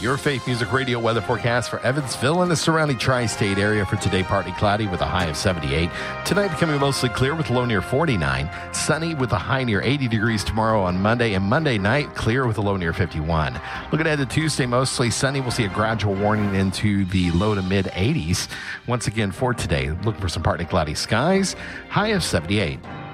Your Faith Music Radio weather forecast for Evansville and the surrounding tri-state area for today. Partly cloudy with a high of 78. Tonight becoming mostly clear with a low near 49. Sunny with a high near 80 degrees tomorrow on Monday. And Monday night, clear with a low near 51. Looking ahead to Tuesday, mostly sunny. We'll see a gradual warming into the low to mid 80s. Once again for today, looking for some partly cloudy skies. High of 78.